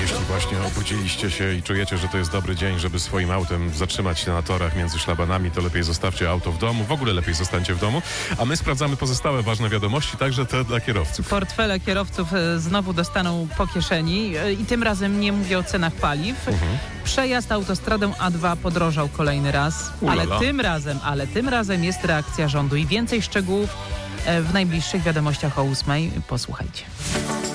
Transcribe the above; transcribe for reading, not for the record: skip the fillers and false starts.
Jeśli właśnie obudziliście się i czujecie, że to jest dobry dzień, żeby swoim autem zatrzymać się na torach między szlabanami, to lepiej zostawcie auto w domu. W ogóle lepiej zostańcie w domu. A my sprawdzamy pozostałe ważne wiadomości, także te dla kierowców. Portfele kierowców znowu dostaną po kieszeni i tym razem nie mówię o cenach paliw. Przejazd autostradą A2 podrożał kolejny raz, ale tym razem jest reakcja rządu i więcej szczegółów w najbliższych wiadomościach o 8:00. Posłuchajcie.